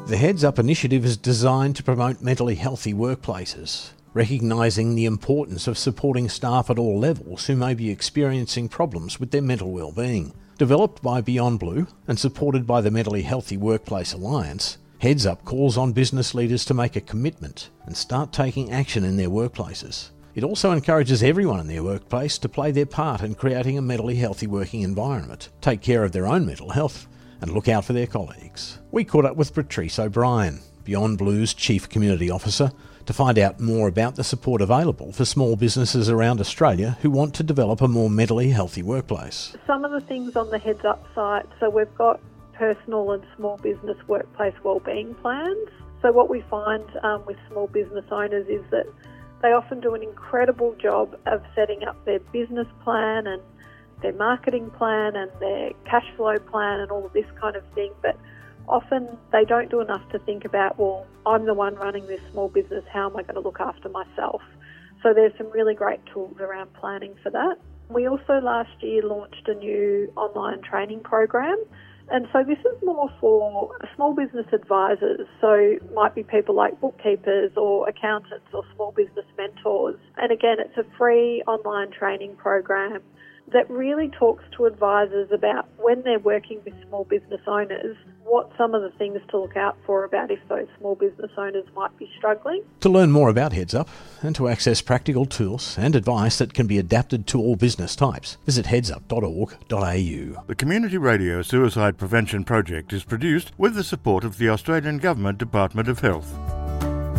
The Heads Up initiative is designed to promote mentally healthy workplaces, recognising the importance of supporting staff at all levels who may be experiencing problems with their mental well-being. Developed by Beyond Blue and supported by the Mentally Healthy Workplace Alliance, Heads Up calls on business leaders to make a commitment and start taking action in their workplaces. It also encourages everyone in their workplace to play their part in creating a mentally healthy working environment, take care of their own mental health, and look out for their colleagues. We caught up with Patrice O'Brien, Beyond Blue's Chief Community Officer, to find out more about the support available for small businesses around Australia who want to develop a more mentally healthy workplace. Some of the things on the Heads Up site, so we've got personal and small business workplace wellbeing plans. So what we find with small business owners is that they often do an incredible job of setting up their business plan and their marketing plan and their cash flow plan and all of this kind of thing, but often they don't do enough to think about, well, I'm the one running this small business, how am I going to look after myself? So there's some really great tools around planning for that. We also last year launched a new online training program, and so this is more for small business advisors, so it might be people like bookkeepers or accountants or small business mentors. And again, it's a free online training program that really talks to advisors about when they're working with small business owners, what some of the things to look out for about if those small business owners might be struggling. To learn more about Heads Up and to access practical tools and advice that can be adapted to all business types, visit headsup.org.au. The Community Radio Suicide Prevention Project is produced with the support of the Australian Government Department of Health.